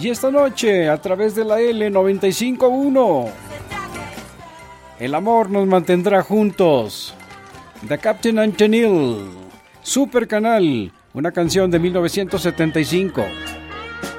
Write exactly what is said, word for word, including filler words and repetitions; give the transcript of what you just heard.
Y esta noche, a través de la L noventa y cinco punto uno, el amor nos mantendrá juntos. The Captain and Tennille, Super Canal, una canción de mil novecientos setenta y cinco.